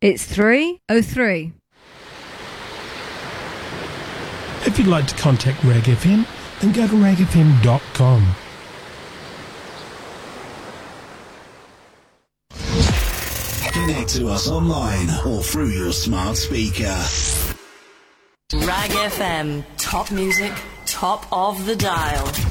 It's 3:03. If you'd like to contact Rag FM, then go to ragfm.com. Connect to us online or through your smart speaker. Rag FM, top music, top of the dial.